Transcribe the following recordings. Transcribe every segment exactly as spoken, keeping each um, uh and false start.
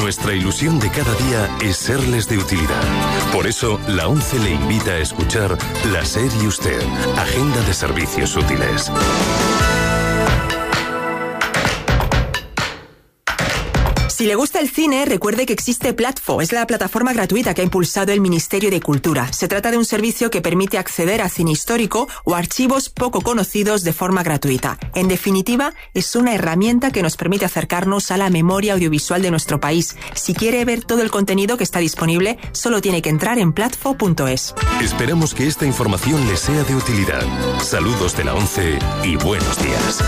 Nuestra ilusión de cada día es serles de utilidad. Por eso, la ONCE le invita a escuchar La SER y Usted, Agenda de Servicios Útiles. Si le gusta el cine, recuerde que existe Platfo. Es la plataforma gratuita que ha impulsado el Ministerio de Cultura. Se trata de un servicio que permite acceder a cine histórico o archivos poco conocidos de forma gratuita. En definitiva, es una herramienta que nos permite acercarnos a la memoria audiovisual de nuestro país. Si quiere ver todo el contenido que está disponible, solo tiene que entrar en platfo punto es. Esperamos que esta información le sea de utilidad. Saludos de la ONCE y buenos días.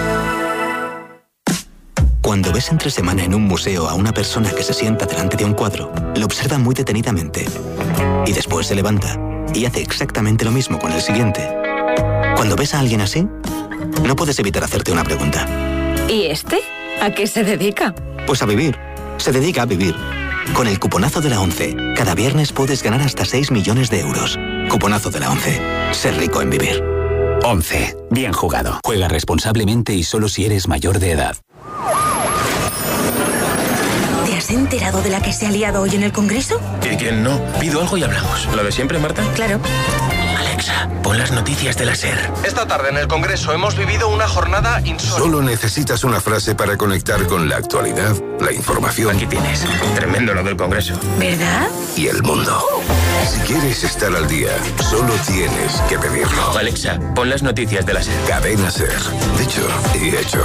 Cuando ves entre semana en un museo a una persona que se sienta delante de un cuadro, lo observa muy detenidamente y después se levanta y hace exactamente lo mismo con el siguiente. Cuando ves a alguien así, no puedes evitar hacerte una pregunta. ¿Y este? ¿A qué se dedica? Pues a vivir. Se dedica a vivir. Con el cuponazo de la ONCE, cada viernes puedes ganar hasta seis millones de euros. Cuponazo de la ONCE. Ser rico en vivir. ONCE. Bien jugado. Juega responsablemente y solo si eres mayor de edad. ¿Te has enterado de la que se ha liado hoy en el Congreso? ¿Y quién no? Pido algo y hablamos. ¿Lo de siempre, Marta? Claro. Alexa, pon las noticias de la SER. Esta tarde en el Congreso hemos vivido una jornada insólita. Solo necesitas una frase para conectar con la actualidad, la información. Aquí tienes. Tremendo lo del Congreso. ¿Verdad? Y el mundo. Si quieres estar al día, solo tienes que pedirlo. Alexa, pon las noticias de la SER. Cadena SER. Dicho y hecho.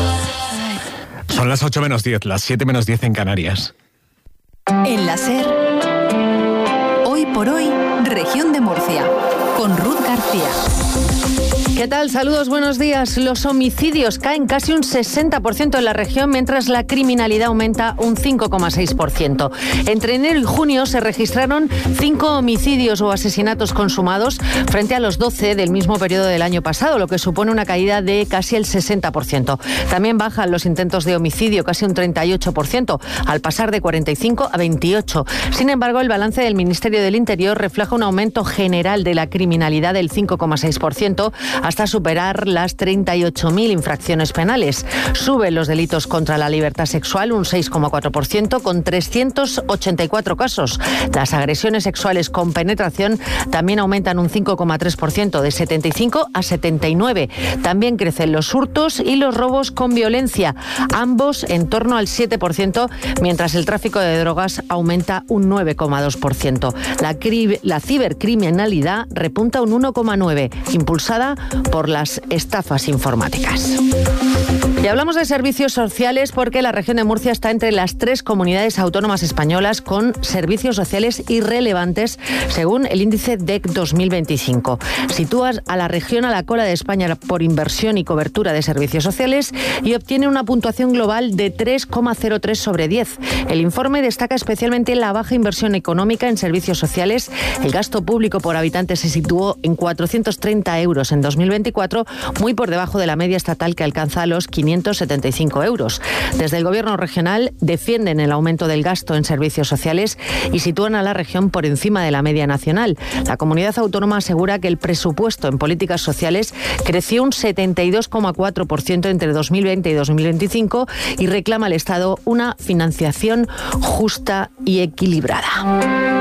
Son las ocho menos diez, las siete menos diez en Canarias. En la SER, hoy por hoy, Región de Murcia, con Ruth García. ¿Qué tal? Saludos, buenos días. Los homicidios caen casi un sesenta por ciento en la región, mientras la criminalidad aumenta un cinco coma seis por ciento. Entre enero y junio se registraron cinco homicidios o asesinatos consumados frente a los doce del mismo periodo del año pasado, lo que supone una caída de casi el sesenta por ciento. También bajan los intentos de homicidio, casi un treinta y ocho por ciento, al pasar de cuarenta y cinco a veintiocho. Sin embargo, el balance del Ministerio del Interior refleja un aumento general de la criminalidad del cinco coma seis por ciento, hasta superar las treinta y ocho mil infracciones penales. Suben los delitos contra la libertad sexual un seis coma cuatro por ciento, con trescientos ochenta y cuatro casos. Las agresiones sexuales con penetración también aumentan un cinco coma tres por ciento, de setenta y cinco a setenta y nueve. También crecen los hurtos y los robos con violencia, ambos en torno al siete por ciento, mientras el tráfico de drogas aumenta un nueve coma dos por ciento. La, cri- la cibercriminalidad repunta un uno coma nueve por ciento, impulsada por las estafas informáticas. Y hablamos de servicios sociales porque la región de Murcia está entre las tres comunidades autónomas españolas con servicios sociales irrelevantes, según el índice D E C dos mil veinticinco. Sitúas a la región a la cola de España por inversión y cobertura de servicios sociales y obtiene una puntuación global de tres coma cero tres sobre diez. El informe destaca especialmente la baja inversión económica en servicios sociales. El gasto público por habitante se situó en cuatrocientos treinta euros en dos mil veinticuatro, muy por debajo de la media estatal que alcanza los quinientos setenta y cinco euros. Desde el Gobierno regional defienden el aumento del gasto en servicios sociales y sitúan a la región por encima de la media nacional. La comunidad autónoma asegura que el presupuesto en políticas sociales creció un setenta y dos coma cuatro por ciento entre dos mil veinte y dos mil veinticinco y reclama al Estado una financiación justa y equilibrada.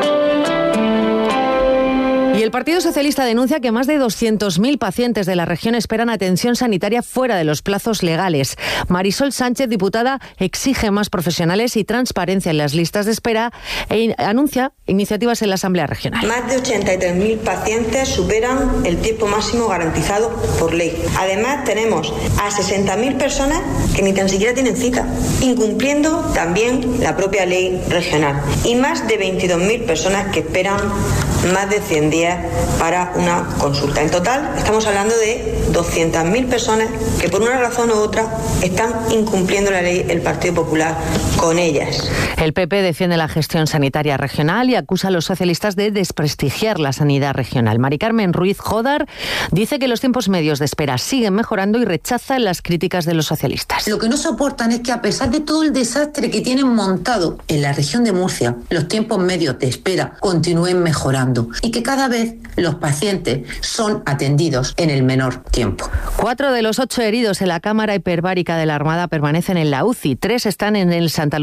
Y el Partido Socialista denuncia que más de doscientos mil pacientes de la región esperan atención sanitaria fuera de los plazos legales. Marisol Sánchez, diputada, exige más profesionales y transparencia en las listas de espera e anuncia iniciativas en la Asamblea Regional. Más de ochenta y tres mil pacientes superan el tiempo máximo garantizado por ley. Además, tenemos a sesenta mil personas que ni tan siquiera tienen cita, incumpliendo también la propia ley regional. Y más de veintidós mil personas que esperan más de cien días para una consulta. En total, estamos hablando de doscientas mil personas que por una razón u otra están incumpliendo la ley, el Partido Popular con ellas. El P P defiende la gestión sanitaria regional y acusa a los socialistas de desprestigiar la sanidad regional. Mari Carmen Ruiz Jodar dice que los tiempos medios de espera siguen mejorando y rechaza las críticas de los socialistas. Lo que no soportan es que, a pesar de todo el desastre que tienen montado en la región de Murcia, los tiempos medios de espera continúen mejorando y que cada vez los pacientes son atendidos en el menor tiempo. Cuatro de los ocho heridos en la cámara hiperbárica de la Armada permanecen en la U C I. Tres están en el Santa Lucía